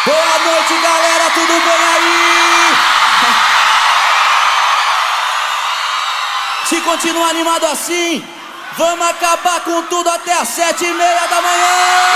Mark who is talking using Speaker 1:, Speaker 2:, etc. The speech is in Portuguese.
Speaker 1: Boa noite, galera, tudo bem aí? Se continuar animado assim, vamos acabar com tudo até as 7h30 da manhã!